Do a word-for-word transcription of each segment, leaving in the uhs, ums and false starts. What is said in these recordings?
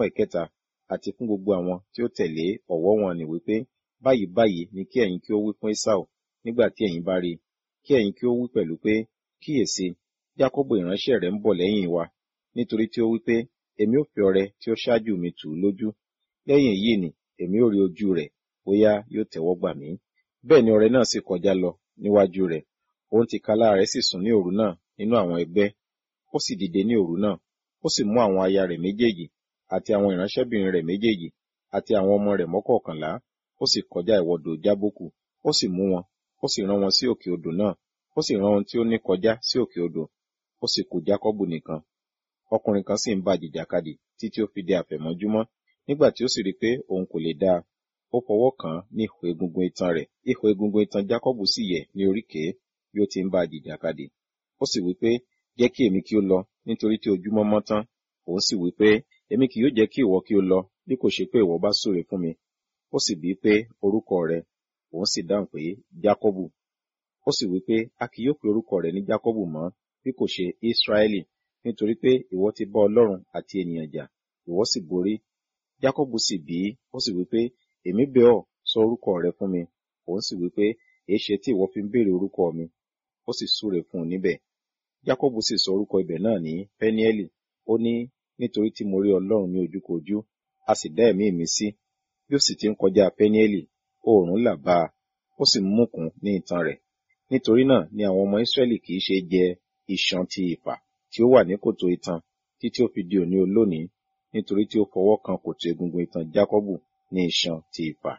fún ẹ̀kẹta àti fún gbogbo àwọn tí ó tẹ̀lé ọ̀wọ́ wọn ni wípé, báyìí báyìí ni kí ẹ̀yin kí ó wí fún Esau nígbà tí ẹ̀yin bá rí i, kí ẹ̀yin kí ó wí pẹ̀lú pé, kíyèsí, Jákọ́bù ìránṣẹ́ rẹ̀ ń bọ̀ lẹ́yìn wa, nítorí tí ó wí pé, èmi ó fi ọrẹ tí ó ṣáájú mi tù ú lójú, lẹ́yìn èyí ni èmi ó rí ojú rẹ̀, bóyá yóò tẹ́wọ́ gbà mí. Bẹ́ẹ̀ ni ọrẹ náà sì kọjá lọ níwájú rẹ̀, òun tìkálára rẹ̀ sì sùn ní òru náà nínú àwọn ẹgbẹ́. Ó sì dìde ní òru náà, ó sì mú àwọn aya rẹ̀ méjèèjì àti àwọn ìránṣẹ́bìnrin rẹ̀ méjèèjì àti àwọn ọmọ rẹ̀ mọ́kọ̀ọ̀kànlá, ó sì kọjá ìwọdò Jábókù, ó sì mú wọn, ó sì rán wọn sí òkè odò náà, ó sì rán ohun tí ó ní kọjá sí òkè odò, ó sì kù Jákọ́bù nìkan. Ọkùnrin kan sì ń bá jìjàkadì títí ó fi di àfẹ̀mọ́júmọ́. Nígbà tí ó sì rí pé òun kò lè dá a, ó fọwọ́ kàn án ní ihò egungun itan rẹ̀. Ihò egungun itan Jákọ́bù sì yẹ̀ ní oríkèé bí ó ti ń bá jìjàkadì. Ó sì wí pé, jẹ́ kí èmi kí ó lọ, nítorí tí ojúmọ́ mọ́ tán. Òun sì wí pé, èmi kì yóò jẹ́ kí ìwọ kí ó lọ, bí kò ṣe pé ìwọ bá súre fún mi. Ó sì bí pé, orúkọ rẹ̀? Òun sì dáhùn pé, Jákọ́bù. Ó sì wí pé, a kì yóò pe orúkọ rẹ̀ ní Jákọ́bù mọ́, bí kò ṣe Ísráẹ́lì, nítorí pé ìwọ ti bá Ọlọ́run àti ènìyàn jà, ìwọ sì borí. Jákọ́bù sì bí i, ó sì wí pé, èmi bẹ̀ ọ́, sọ orúkọ rẹ fún mi. Òun sì wí pé, èéṣe tí ìwọ fi ń béèrè orúkọ mi? Ó sì súre fún un níbẹ̀. Jákọ́bù sì sọ orúkọ ibẹ̀ náà ní Pẹ́niẹ́lì. Ó ní, nítorí tí mo rí Ọlọ́run ní ojúkojú, a sì dá ẹ̀mí mi sí. Bí ó sì ti ń kọjá Pẹ́niẹ́lì, oòrùn là bá a, ó sì mókun ní itan rẹ̀. Nítorí náà ni àwọn ọmọ Ísírẹ́lì kì í ṣe jẹ ìṣàn ti ìfà tí ó wà ní kòtò itan títí ó fi di òní olónìí, nítorí tí ó fọwọ́ kan kòtò egungun itan Jákọ́bù ní ìṣàn ti ìfà.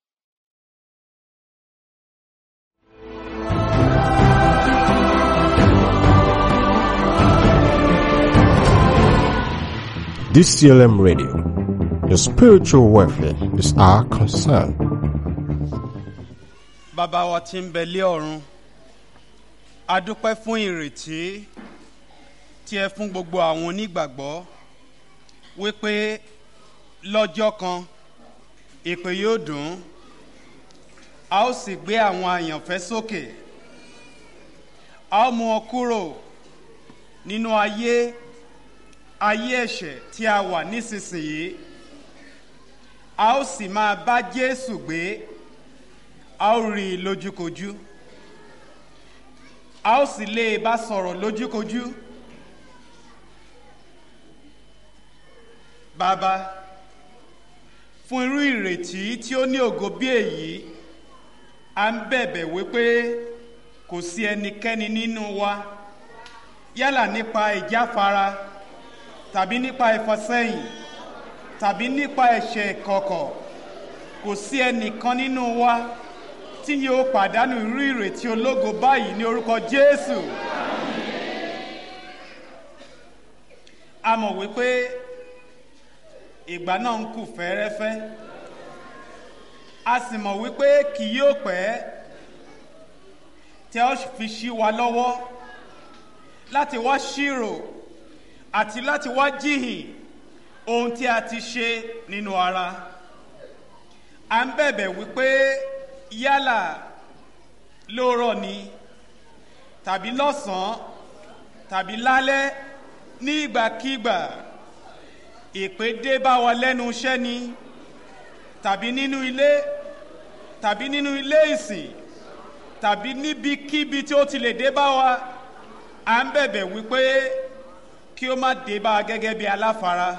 D C L M Radio, your spiritual welfare is our concern. Bàbá wa tí ń bẹ lé ọ̀run, a dúpẹ́ fún ìrètí tí ẹ fún gbogbo àwọn onígbàgbọ́ wípé lọ́jọ́ kan ìpè yóò dùn, a ó sì gbé àwọn àyànfẹ́ sókè, a ó mú wọn kúrò nínú ayé ayé ẹ̀ṣẹ̀ tí a wà nísinsìnyí, a ó sì máa bá Jésù gbé, a ó rí i lójúkojú, a ó sì lè bá sọ̀rọ̀ lójúkojú. Bàbá, fún irú ìrètí tí ó ní ògo bí èyí, a ń bẹ̀bẹ̀ wípé kò sí ẹnikẹ́ni nínú wa, yálà nípa ìjáfara tàbí nípa ìfàsẹ́yìn tàbí nípa ẹ̀ṣẹ̀ ìkọ̀kọ̀, kò sí ẹnìkan nínú wa tí yóò pàdánù irú ìrètí ológo báyìí ní orúkọ Jésù. A mọ̀ wípé ìgbà náà ń kù fẹ́rẹ́fẹ́, a sì mọ̀ wípé kì yóò pẹ́ tí a ó fi ṣí wa lọ́wọ́ láti wá ṣírò àti láti wá jíhìn ohun tí a ti ṣe nínú ara. À ń bẹ̀bẹ̀ wípé yálà lóòrọ̀ ni tàbí lọ́sàn-án tàbí lálẹ́, ní ìgbàkígbà ìpè dé bá wa lẹ́nu iṣẹ́ ni tàbí nínú ilé tàbí nínú ilé ìsìn tàbí níbikíbi tí ó ti lè dé bá wa, à ń bẹ̀bẹ̀ wípé kí ó má dé bá gẹ́gẹ́ bí aláfara.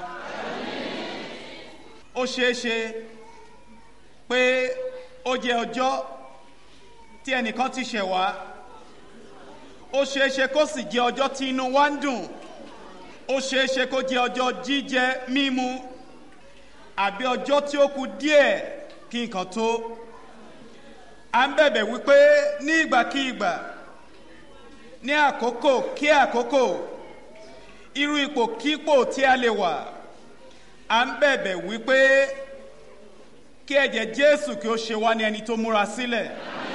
Ó ṣeé ṣe pé ó jẹ́ ọjọ́ tí ẹnìkan ti ṣẹ̀ wá, ó ṣeé ṣe kó sì jẹ́ ọjọ́ tí inú wa ń dùn, ó ṣeé ṣe kó jẹ́ ọjọ́ jíjẹ mímu, àbí ọjọ́ tí ó kù díẹ̀ kí nǹkan tó. À ń bẹ̀bẹ̀ wípé ní ìgbàkígbà, ní àkókò kí àkókò, irú ipòkípò tí a lè wà, à ń bẹ̀bẹ̀ wípé kí ẹ̀jẹ̀ Jésù kí ó ṣe wá ní ẹni tó múra sílẹ̀.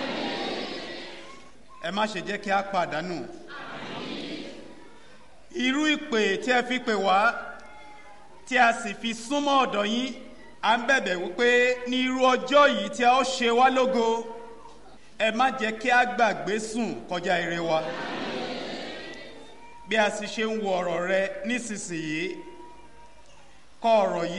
Ẹ má ṣe jẹ́ kí a pàdánù irú ìpè tí ẹ fi pè wá, tí a sì fi súnmọ́ ọ̀dọ̀ yín. À ń bẹ̀bẹ̀ wípé ní irú ọjọ́ yìí tí a ó ṣe wá lógo, ẹ má jẹ́ kí a gbàgbé sùn kọjá ire wa. Bí a sì ṣe ń wo ọ̀rọ̀ rẹ nísinsìnyí, kọ ọ̀rọ̀ yìí